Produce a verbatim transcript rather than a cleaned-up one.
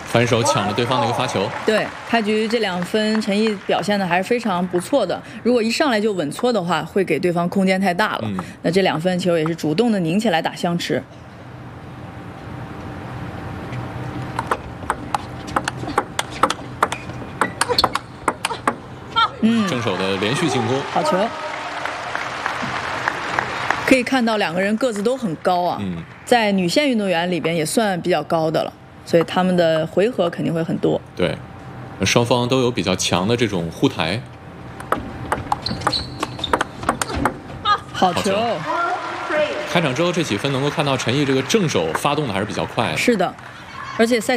反手抢了对方的一个发球。 对，开局这两分陈毅表现的还是非常不错的。如果一上来就稳搓的话，会给对方空间太大了。嗯、那这两分球也是主动的拧起来打相持。 嗯，正手的连续进攻， 好球。可以看到两个人个子都很高啊，嗯、在女线运动员里边也算比较高的了。所以他们的回合肯定会很多。 对，双方都有比较强的这种护台。 好球！ 开场之后这几分能够看到陈毅这个正手发动的还是比较快的。 是的，而且赛。